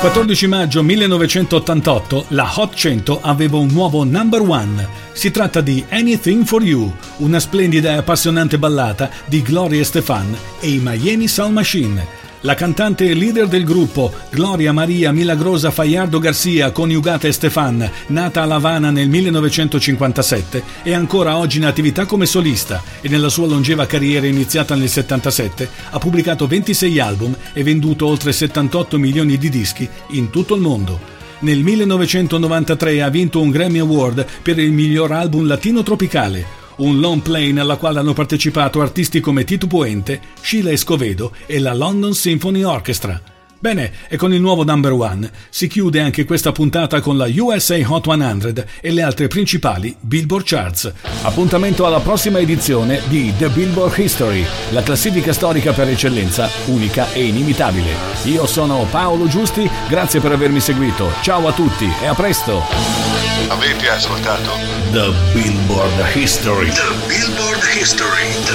14 maggio 1988 la Hot 100 aveva un nuovo number one. Si tratta di Anything for You, una splendida e appassionante ballata di Gloria Estefan e i Miami Sound Machine. La cantante e leader del gruppo, Gloria Maria Milagrosa Fajardo Garcia, coniugata Estefan, nata a La Habana nel 1957, è ancora oggi in attività come solista e nella sua longeva carriera iniziata nel 77 ha pubblicato 26 album e venduto oltre 78 milioni di dischi in tutto il mondo. Nel 1993 ha vinto un Grammy Award per il miglior album latino tropicale, un long play nella quale hanno partecipato artisti come Tito Puente, Sheila Escovedo e la London Symphony Orchestra. Bene, e con il nuovo number one si chiude anche questa puntata con la USA Hot 100 e le altre principali Billboard Charts. Appuntamento alla prossima edizione di The Billboard History, la classifica storica per eccellenza, unica e inimitabile. Io sono Paolo Giusti, grazie per avermi seguito. Ciao a tutti e a presto! Avete ascoltato The Billboard History. The Billboard History.